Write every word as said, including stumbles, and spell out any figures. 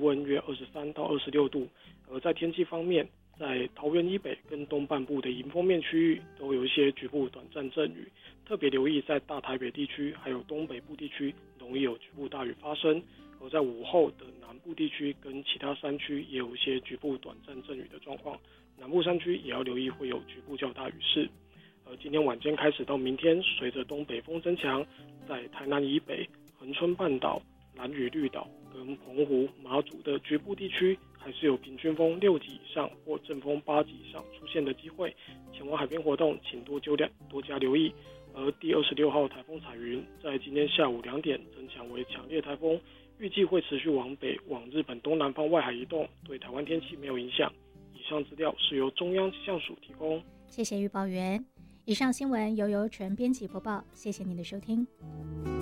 温约二十三到二十六度。而在天气方面，在桃园以北跟东半部的迎风面区域都有一些局部短暂阵雨，特别留意在大台北地区还有东北部地区容易有局部大雨发生。而在午后的南部地区跟其他山区也有一些局部短暂阵雨的状况，南部山区也要留意会有局部较大雨势。而今天晚间开始到明天，随着东北风增强，在台南以北、恒春半岛、兰屿绿岛跟澎湖、马祖的局部地区，还是有平均风六级以上或阵风八级以上出现的机会。前往海边活动，请多多多加留意。而第二十六号台风彩云在今天下午两点增强为强烈台风，预计会持续往北往日本东南方外海移动，对台湾天气没有影响。以上资料是由中央气象署提供。 谢谢预报员。以上新闻由由纯编辑播报，谢谢您的收听。